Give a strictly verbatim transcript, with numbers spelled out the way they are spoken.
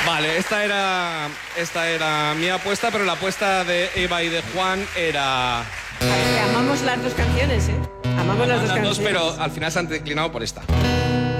Vale, esta era, esta era mi apuesta, pero la apuesta de Eva y de Juan era... A ver, que amamos las dos canciones, ¿eh? Amamos las dos las canciones. dos, pero al final se han declinado por esta.